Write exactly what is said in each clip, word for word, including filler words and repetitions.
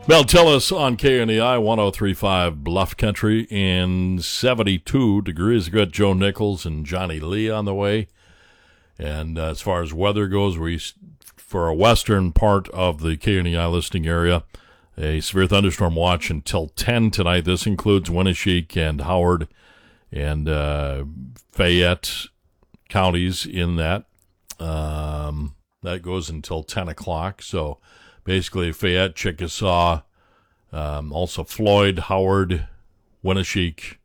Mel Tillis on K N E I one oh three point five Bluff Country in seventy-two degrees. We've got Joe Nichols and Johnny Lee on the way. And uh, as far as weather goes, we for a western part of the K N E I listing area, a severe thunderstorm watch until ten tonight. This includes Winneshiek and Howard and uh, Fayette counties in that. Um, that goes until ten o'clock. So basically Fayette, Chickasaw, um, also Floyd, Howard, Winneshiek,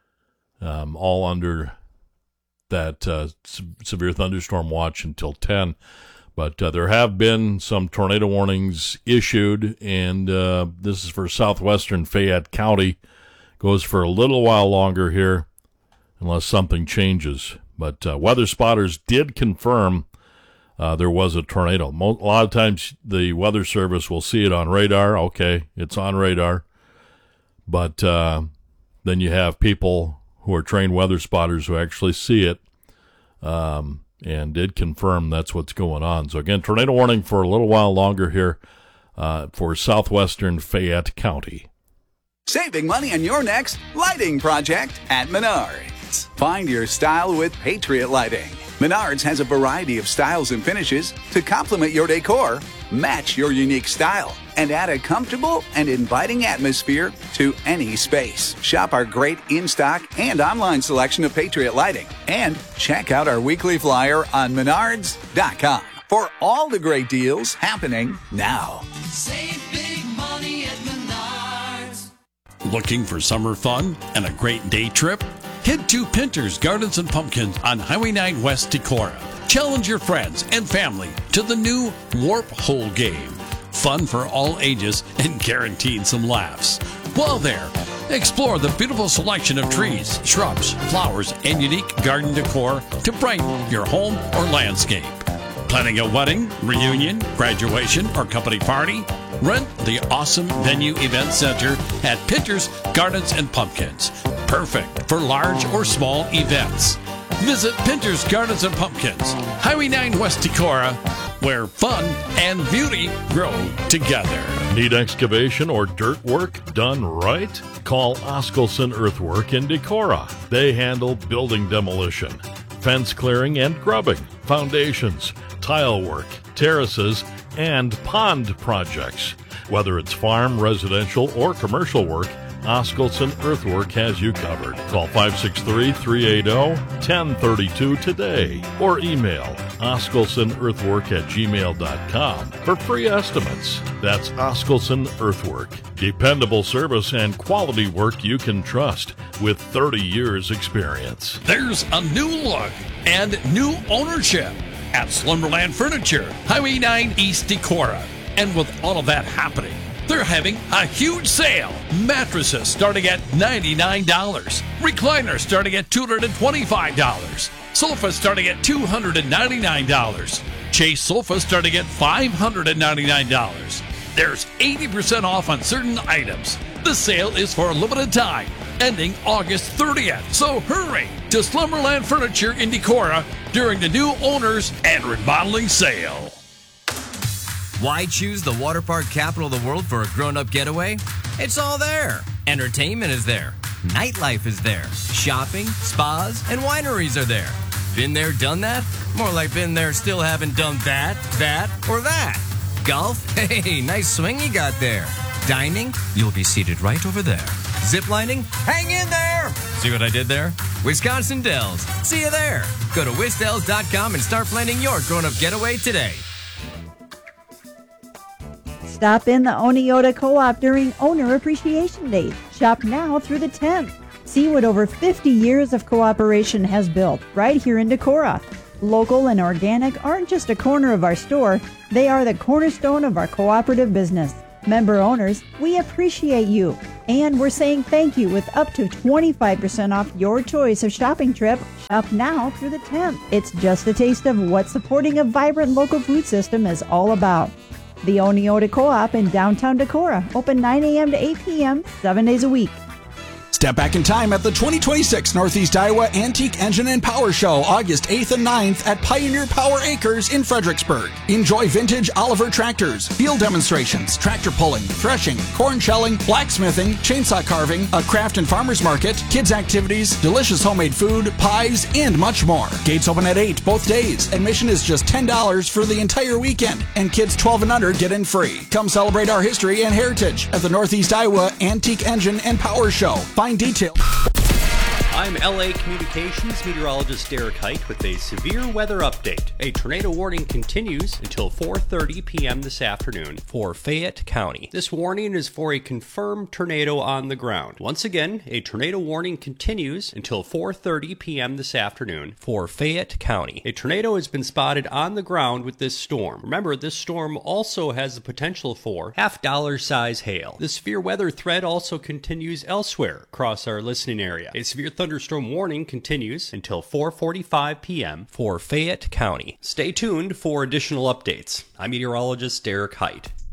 um, all under that uh, se- severe thunderstorm watch until ten. But uh, there have been some tornado warnings issued, and uh, this is for southwestern Fayette County. Goes for a little while longer here, unless something changes. But uh, weather spotters did confirm uh, there was a tornado. Mo- a lot of times the Weather Service will see it on radar. Okay, it's on radar. But uh, then you have people who are trained weather spotters who actually see it um, and did confirm that's what's going on. So, again, tornado warning for a little while longer here uh, for southwestern Fayette County. Saving money on your next lighting project at Menards. Find your style with Patriot Lighting. Menards has a variety of styles and finishes to complement your decor, match your unique style, and add a comfortable and inviting atmosphere to any space. Shop our great in-stock and online selection of Patriot Lighting. And check out our weekly flyer on menards dot com for all the great deals happening now. Save big money at Menards. Looking for summer fun and a great day trip? Head to Pinter's Gardens and Pumpkins on Highway nine West Decorah. Challenge your friends and family to the new Warp Hole game. Fun for all ages and guaranteed some laughs. While there, explore the beautiful selection of trees, shrubs, flowers, and unique garden decor to brighten your home or landscape. Planning a wedding, reunion, graduation, or company party? Rent the awesome Venue Event Center at Pinter's Gardens and Pumpkins. Perfect for large or small events. Visit Pinter's Gardens and Pumpkins, Highway nine West Decorah, where fun and beauty grow together. Need excavation or dirt work done right? Call Oskelson Earthwork in Decorah. They handle building demolition, fence clearing and grubbing, foundations, tile work, terraces, and pond projects. Whether it's farm, residential, or commercial work, Oskelson Earthwork has you covered. Call five six three, three eight zero, one zero three two today or email oskelsonEarthwork at gmail dot com for free estimates. That's Oskelson Earthwork. Dependable service and quality work you can trust with thirty years experience. There's a new look and new ownership at Slumberland Furniture, Highway nine East Decorah. And with all of that happening, they're having a huge sale. Mattresses starting at ninety-nine dollars. Recliners starting at two hundred twenty-five dollars. Sofas starting at two hundred ninety-nine dollars. Chase sofas starting at five hundred ninety-nine dollars. There's eighty percent off on certain items. The sale is for a limited time, ending August thirtieth. So hurry to Slumberland Furniture in Decorah during the new owners and remodeling sale. Why choose the water park capital of the world for a grown-up getaway? It's all there. Entertainment is there. Nightlife is there. Shopping, spas, and wineries are there. Been there, done that? More like been there, still haven't done that, that, or that. Golf? Hey, nice swing you got there. Dining? You'll be seated right over there. Ziplining? Hang in there! See what I did there? Wisconsin Dells. See you there. Go to wisdells dot com and start planning your grown-up getaway today. Stop in the Oneota Co-op during Owner Appreciation Day. Shop now through the tenth. See what over fifty years of cooperation has built right here in Decorah. Local and organic aren't just a corner of our store. They are the cornerstone of our cooperative business. Member owners, we appreciate you. And we're saying thank you with up to twenty-five percent off your choice of shopping trip. Shop now through the tenth. It's just a taste of what supporting a vibrant local food system is all about. The Oneota Co-op in downtown Decorah, open nine a.m. to eight p.m., seven days a week. Step back in time at the twenty twenty-six Northeast Iowa Antique Engine and Power Show, August eighth and ninth at Pioneer Power Acres in Fredericksburg. Enjoy vintage Oliver tractors, field demonstrations, tractor pulling, threshing, corn shelling, blacksmithing, chainsaw carving, a craft and farmers market, kids activities, delicious homemade food, pies, and much more. Gates open at eight both days. Admission is just ten dollars for the entire weekend, and kids twelve and under get in free. Come celebrate our history and heritage at the Northeast Iowa Antique Engine and Power Show. Find details. I'm L A Communications meteorologist Derek Height with a severe weather update. A tornado warning continues until four thirty p.m. this afternoon for Fayette County. This warning is for a confirmed tornado on the ground. Once again, a tornado warning continues until four thirty p.m. this afternoon for Fayette County. A tornado has been spotted on the ground with this storm. Remember, this storm also has the potential for half-dollar size hail. The severe weather threat also continues elsewhere across our listening area. A severe thunderstorm warning continues until four forty-five p.m. for Fayette County. Stay tuned for additional updates. I'm meteorologist Derek Height.